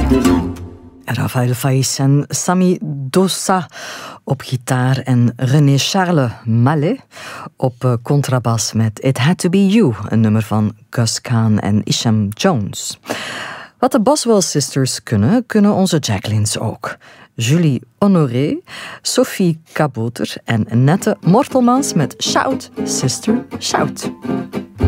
Raphaël Faïs en Sami Dossa op gitaar en René Charles Mallet op contrabas met It Had To Be You, een nummer van Gus Kahn en Isham Jones. Wat de Boswell Sisters kunnen onze Jacquelines ook. Julie Honoré, Sophie Kaboter en Nette Mortelmans met Shout, Sister, Shout.